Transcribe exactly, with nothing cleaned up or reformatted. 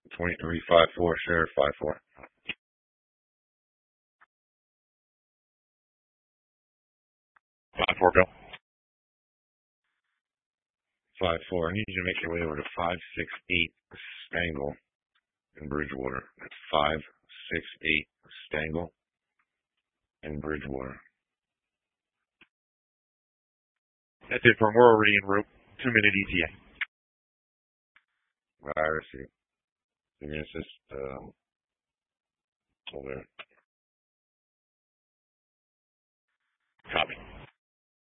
twenty-three five four, share five four. five four, Bill. five four. I need you to make your way over to five six eight Stangle in Bridgewater. That's five six eight Stangle in Bridgewater. That's it from we're already en route. Two minute E T A. I receive. Give me assist. Um, over there. Copy.